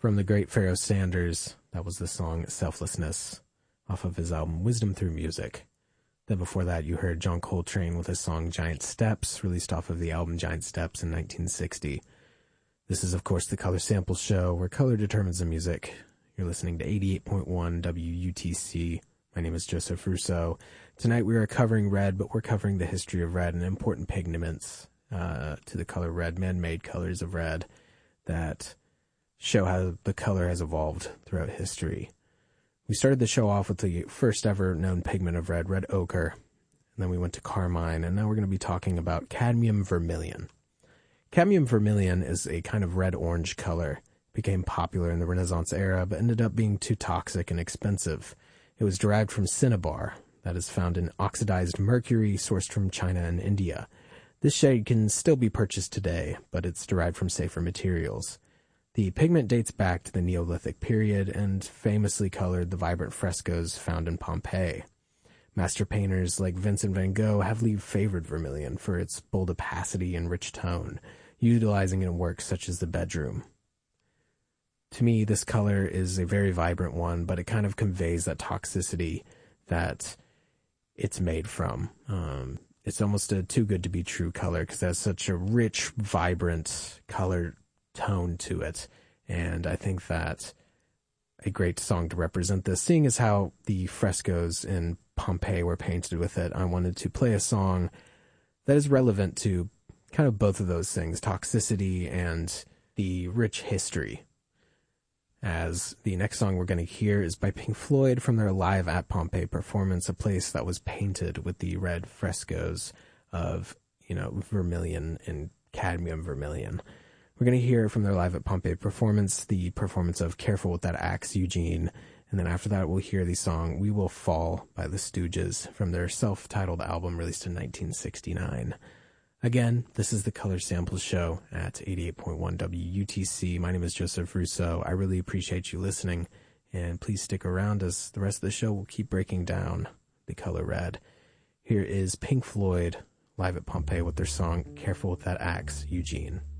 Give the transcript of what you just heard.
From the great Pharoah Sanders, that was the song Selflessness off of his album Wisdom Through Music. Then before that, you heard John Coltrane with his song Giant Steps, released off of the album Giant Steps in 1960. This is, of course, the Color Sample Show, where color determines the music. You're listening to 88.1 WUTC. My name is Joseph Russo. Tonight we are covering red, but we're covering the history of red and important pigments to the color red, man-made colors of red that show how the color has evolved throughout history. We started the show off with the first ever known pigment of red, red ochre, and then we went to carmine, and now we're going to be talking about cadmium vermilion. Cadmium vermilion is a kind of red-orange color. It became popular in the Renaissance era, but ended up being too toxic and expensive. It was derived from cinnabar, that is found in oxidized mercury sourced from China and India. This shade can still be purchased today, but it's derived from safer materials. The pigment dates back to the Neolithic period and famously colored the vibrant frescoes found in Pompeii. Master painters like Vincent van Gogh heavily favored vermilion for its bold opacity and rich tone, utilizing it in works such as The Bedroom. To me, this color is a very vibrant one, but it kind of conveys that toxicity that it's made from. It's almost a too good to be true color because it has such a rich, vibrant color tone to it, and I think that a great song to represent this, seeing as how the frescoes in Pompeii were painted with it, I wanted to play a song that is relevant to kind of both of those things, toxicity and the rich history. As the next song we're going to hear is by Pink Floyd from their Live at Pompeii performance, a place that was painted with the red frescoes of, vermilion and cadmium vermilion. We're going to hear from their Live at Pompeii performance, the performance of Careful with That Axe, Eugene, and then after that we'll hear the song We Will Fall by the Stooges from their self-titled album released in 1969. Again, this is the Color Sample Show at 88.1 WUTC. My name is Joseph Russo. I really appreciate you listening, and please stick around as the rest of the show will keep breaking down the color red. Here is Pink Floyd Live at Pompeii with their song Careful with That Axe, Eugene.